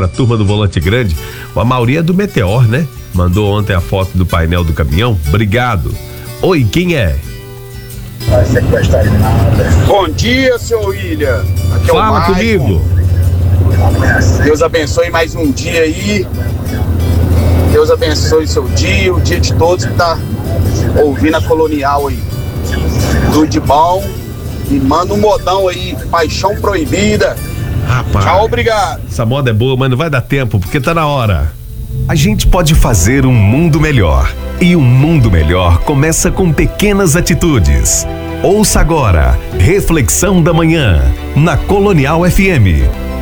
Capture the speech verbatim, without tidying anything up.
pra turma do Volante Grande. A maioria é do Meteor, né? Mandou ontem a foto do painel do caminhão. Obrigado. Oi, quem é? Bom dia, senhor William. Aqui Fala é o comigo. Deus abençoe mais um dia aí. Deus abençoe seu dia, o dia de todos que tá ouvindo a Colonial aí. Tudo de bom. E manda um modão aí, Paixão Proibida. Rapaz. Tchau, obrigado. Essa moda é boa, mas não vai dar tempo, porque tá na hora. A gente pode fazer um mundo melhor. E um mundo melhor começa com pequenas atitudes. Ouça agora, Reflexão da Manhã, na Colonial F M.